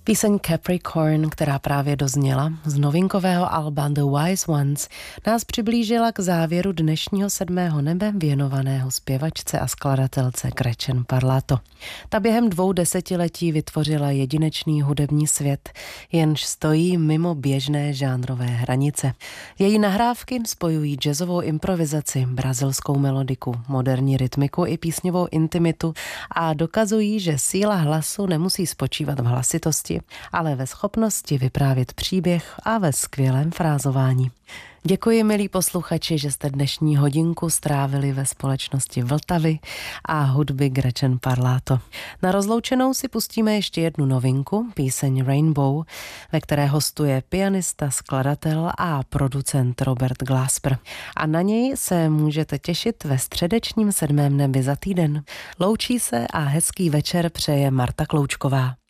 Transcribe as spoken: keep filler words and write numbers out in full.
Píseň Capricorn, která právě dozněla z novinkového alba The Wise Ones, nás přiblížila k závěru dnešního sedmého nebe věnovaného zpěvačce a skladatelce Gretchen Parlato. Ta během dvou desetiletí vytvořila jedinečný hudební svět, jenž stojí mimo běžné žánrové hranice. Její nahrávky spojují jazzovou improvizaci, brazilskou melodiku, moderní rytmiku i písňovou intimitu a dokazují, že síla hlasu nemusí spočívat v hlasitosti, ale ve schopnosti vyprávět příběh a ve skvělém frázování. Děkuji, milí posluchači, že jste dnešní hodinku strávili ve společnosti Vltavy a hudby Gretchen Parlato. Na rozloučenou si pustíme ještě jednu novinku, píseň Rainbow, ve které hostuje pianista, skladatel a producent Robert Glasper. A na něj se můžete těšit ve středečním sedmém nebi za týden. Loučí se a hezký večer přeje Marta Kloučková.